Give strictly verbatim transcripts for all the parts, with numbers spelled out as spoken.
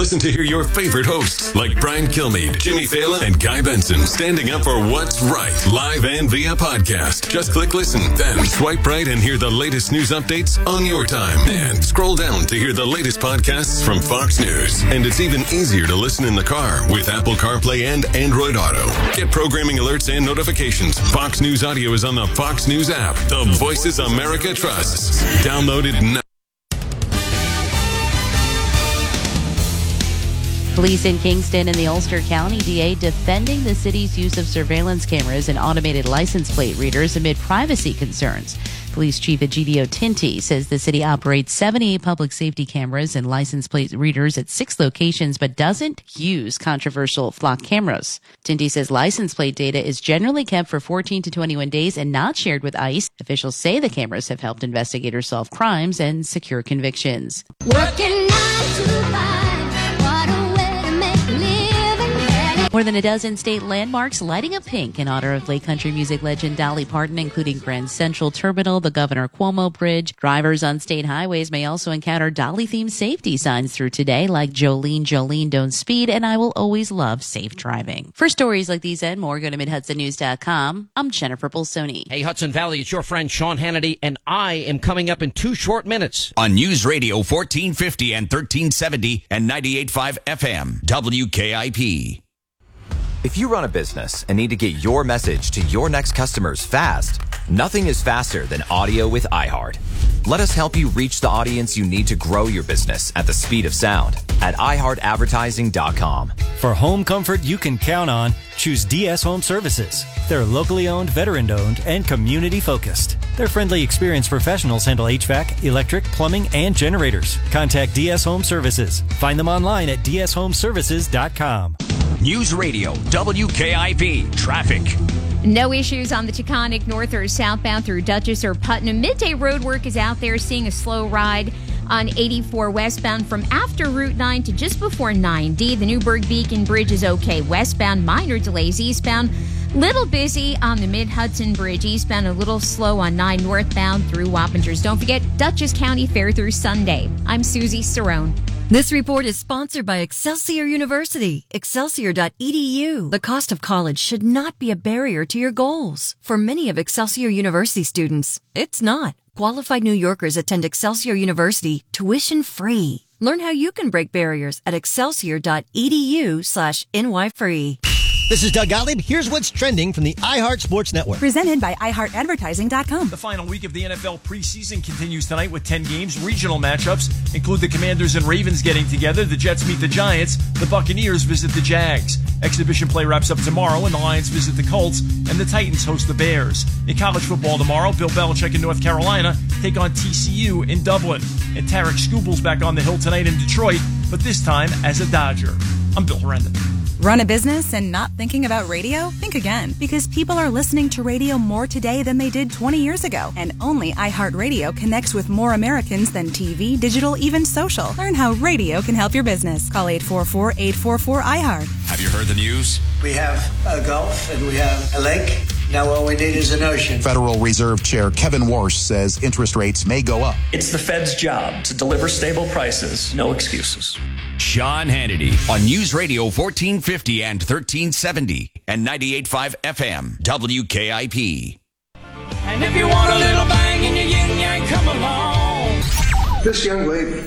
Listen to hear your favorite hosts like Brian Kilmeade, Jimmy Fallon, and Guy Benson standing up for what's right, live and via podcast. Just click listen, then swipe right and hear the latest news updates on your time. And scroll down to hear the latest podcasts from Fox News. And it's even easier to listen in the car with Apple CarPlay and Android Auto. Get programming alerts and notifications. Fox News Audio is on the Fox News app. The Voices America trusts. Download it now. Police in Kingston and the Ulster County D A defending the city's use of surveillance cameras and automated license plate readers amid privacy concerns. Police Chief Egidio Tinti says the city operates seventy-eight public safety cameras and license plate readers at six locations, but doesn't use controversial flock cameras. Tinti says license plate data is generally kept for fourteen to twenty-one days and not shared with ICE. Officials say the cameras have helped investigators solve crimes and secure convictions. Working nine to five. More than a dozen state landmarks lighting up pink in honor of late country music legend Dolly Parton, including Grand Central Terminal, the Governor Cuomo Bridge. Drivers on state highways may also encounter Dolly-themed safety signs through today, like Jolene, Jolene, don't speed, and I will always love safe driving. For stories like these and more, go to mid hudson news dot com. I'm Jennifer Bolsoni. Hey, Hudson Valley, it's your friend Sean Hannity, and I am coming up in two short minutes. On News Radio fourteen fifty and thirteen seventy and ninety-eight point five F M, W K I P. If you run a business and need to get your message to your next customers fast, nothing is faster than audio with iHeart. Let us help you reach the audience you need to grow your business at the speed of sound at i heart advertising dot com. For home comfort you can count on, choose D S Home Services. They're locally owned, veteran-owned, and community-focused. Their friendly, experienced professionals handle H V A C, electric, plumbing, and generators. Contact D S Home Services. Find them online at d s home services dot com. News Radio, W K I P, traffic. No issues on the Taconic north or southbound through Dutchess or Putnam. Midday road work is out there, seeing a slow ride on eighty-four westbound from after Route nine to just before nine D. The Newburgh Beacon Bridge is okay. Westbound, minor delays. Eastbound, little busy on the Mid-Hudson Bridge. Eastbound, a little slow on nine northbound through Wappingers. Don't forget Dutchess County Fair through Sunday. I'm Susie Cerrone. This report is sponsored by Excelsior University, excelsior dot e d u. The cost of college should not be a barrier to your goals. For many of Excelsior University students, it's not. Qualified New Yorkers attend Excelsior University tuition free. Learn how you can break barriers at excelsior dot e d u slash n y free. This is Doug Gottlieb. Here's what's trending from the iHeart Sports Network. Presented by i heart advertising dot com. The final week of the N F L preseason continues tonight with ten games. Regional matchups include the Commanders and Ravens getting together. The Jets meet the Giants. The Buccaneers visit the Jags. Exhibition play wraps up tomorrow, and the Lions visit the Colts, and the Titans host the Bears. In college football tomorrow, Bill Belichick in North Carolina take on T C U in Dublin. And Tarek Skubel's back on the hill tonight in Detroit, but this time as a Dodger. I'm Bill Herendon. Run a business and not thinking about radio? Think again, because people are listening to radio more today than they did twenty years ago. And only iHeartRadio connects with more Americans than T V, digital, even social. Learn how radio can help your business. Call eight four four, eight four four, I heart. Have you heard the news? We have a Gulf and we have a lake. Now all we need is an ocean. Federal Reserve Chair Kevin Warsh says interest rates may go up. It's the Fed's job to deliver stable prices. No excuses. Sean Hannity on News Radio fourteen fifty and thirteen seventy and ninety-eight point five F M, W K I P. And if you want a little bang in your yin yang, come along. This young lady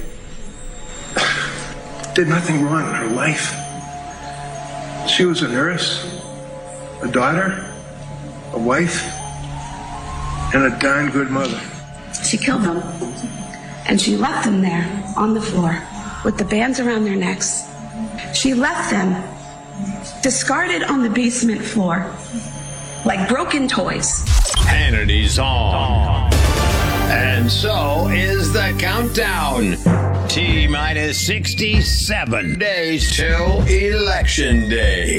did nothing wrong in her life. She was a nurse, a daughter, a wife, and a darn good mother. She killed them, and she left them there on the floor with the bands around their necks. She left them discarded on the basement floor like broken toys. Hannity's on. And so is the countdown. T minus sixty-seven days till Election Day.